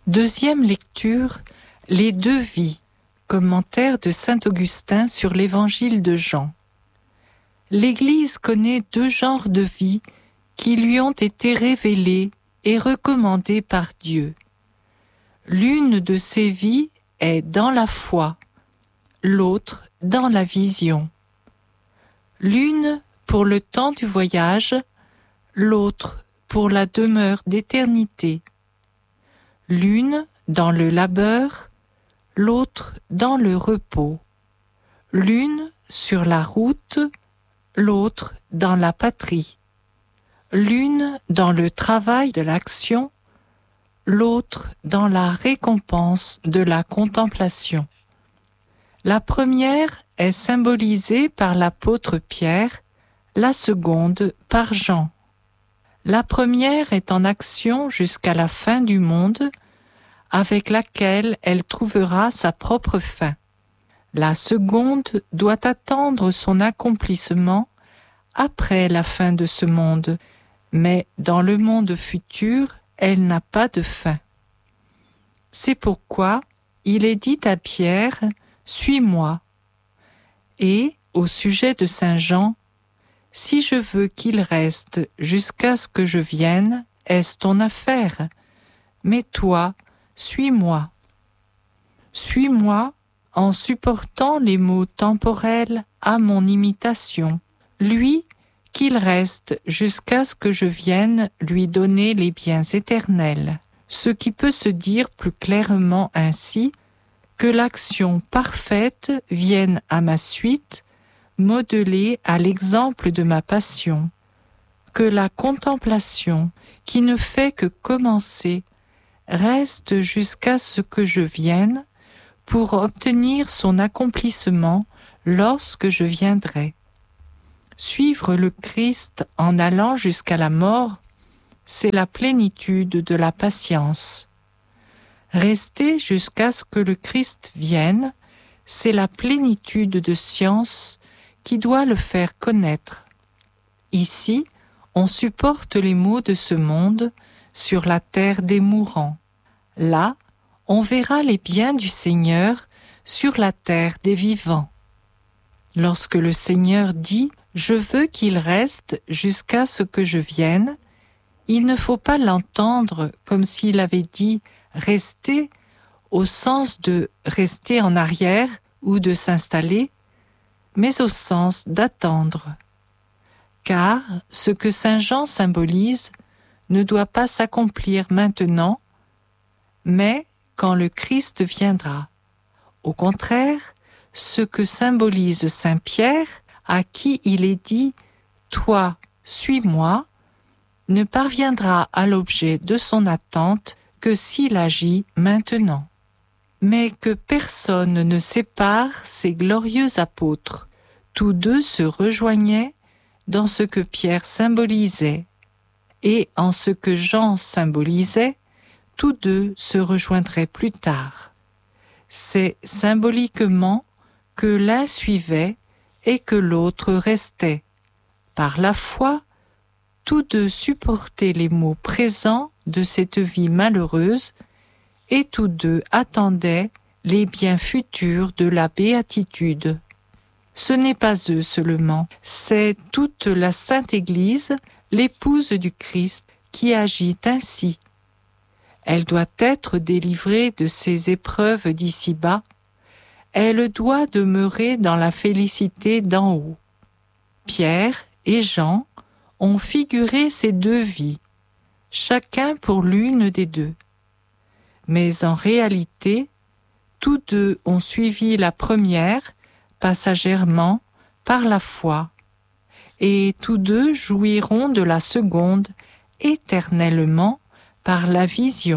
Deuxième lecture, les deux vies. Commentaire de saint Augustin sur l'évangile de Jean. L'Église connaît deux genres de vie qui lui ont été révélés et recommandés par Dieu. L'une de ces vies est dans la foi, l'autre dans la vision. L'une pour le temps du voyage, l'autre pour la demeure d'éternité. L'une dans le labeur, l'autre dans le repos. L'une sur la route, l'autre dans la patrie. L'une dans le travail de l'action, l'autre dans la récompense de la contemplation. La première est symbolisée par l'apôtre Pierre, la seconde par Jean. La première est en action jusqu'à la fin du monde, avec laquelle elle trouvera sa propre fin. La seconde doit attendre son accomplissement après la fin de ce monde, mais dans le monde futur, elle n'a pas de fin. C'est pourquoi il est dit à Pierre, « Suis-moi » et, au sujet de saint Jean, « Si je veux qu'il reste jusqu'à ce que je vienne, est-ce ton affaire? Mais toi, suis-moi. » Suis-moi en supportant les maux temporels à mon imitation. Lui, qu'il reste jusqu'à ce que je vienne lui donner les biens éternels. Ce qui peut se dire plus clairement ainsi, que l'action parfaite vienne à ma suite, modelée à l'exemple de ma passion. Que la contemplation, qui ne fait que commencer, reste jusqu'à ce que je vienne, pour obtenir son accomplissement lorsque je viendrai. Suivre le Christ en allant jusqu'à la mort, c'est la plénitude de la patience. Rester jusqu'à ce que le Christ vienne, c'est la plénitude de science qui doit le faire connaître. Ici, on supporte les maux de ce monde sur la terre des mourants. Là, on verra les biens du Seigneur sur la terre des vivants. Lorsque le Seigneur dit « Je veux qu'il reste jusqu'à ce que je vienne », il ne faut pas l'entendre comme s'il avait dit « rester » au sens de rester en arrière ou de s'installer, mais au sens d'attendre. Car ce que saint Jean symbolise ne doit pas s'accomplir maintenant, mais quand le Christ viendra. Au contraire, ce que symbolise saint Pierre, à qui il est dit « Toi, suis-moi », ne parviendra à l'objet de son attente que s'il agit maintenant. Mais que personne ne sépare ces glorieux apôtres. Tous deux se rejoignaient dans ce que Pierre symbolisait, et en ce que Jean symbolisait, tous deux se rejoindraient plus tard. C'est symboliquement que l'un suivait et que l'autre restait. Par la foi, tous deux supportaient les maux présents de cette vie malheureuse et tous deux attendaient les biens futurs de la béatitude. Ce n'est pas eux seulement, c'est toute la Sainte Église, l'épouse du Christ, qui agit ainsi. Elle doit être délivrée de ses épreuves d'ici-bas. Elle doit demeurer dans la félicité d'en haut. Pierre et Jean ont figuré ces deux vies, chacun pour l'une des deux. Mais en réalité, tous deux ont suivi la première, passagèrement, par la foi, et tous deux jouiront de la seconde, éternellement, par la vision.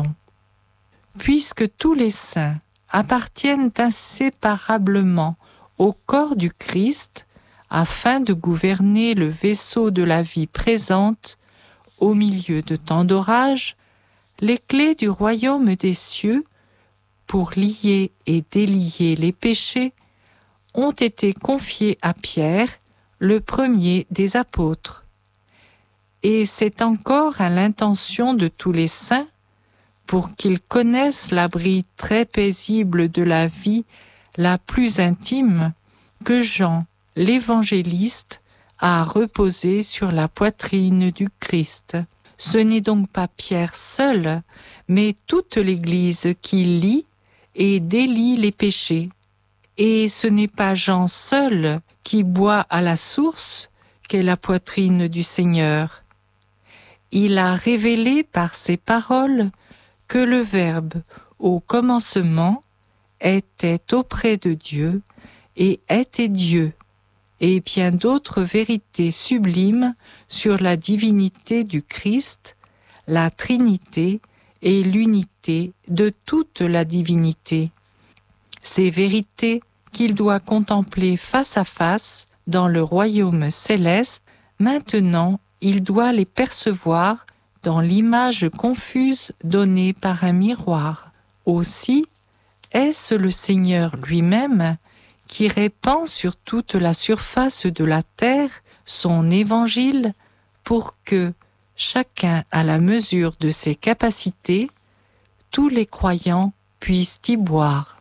Puisque tous les saints appartiennent inséparablement au corps du Christ, afin de gouverner le vaisseau de la vie présente, au milieu de tant d'orages, les clés du royaume des cieux, pour lier et délier les péchés, ont été confiées à Pierre, le premier des apôtres. Et c'est encore à l'intention de tous les saints, pour qu'ils connaissent l'abri très paisible de la vie la plus intime que Jean, l'évangéliste, a reposé sur la poitrine du Christ. Ce n'est donc pas Pierre seul, mais toute l'Église qui lie et délie les péchés. Et ce n'est pas Jean seul qui boit à la source qu'est la poitrine du Seigneur. Il a révélé par ses paroles que le Verbe, au commencement, était auprès de Dieu et était Dieu, et bien d'autres vérités sublimes sur la divinité du Christ, la Trinité et l'unité de toute la divinité. Ces vérités qu'il doit contempler face à face dans le royaume céleste, maintenant il doit les percevoir dans l'image confuse donnée par un miroir. Aussi, est-ce le Seigneur lui-même qui répand sur toute la surface de la terre son évangile pour que, chacun à la mesure de ses capacités, tous les croyants puissent y boire.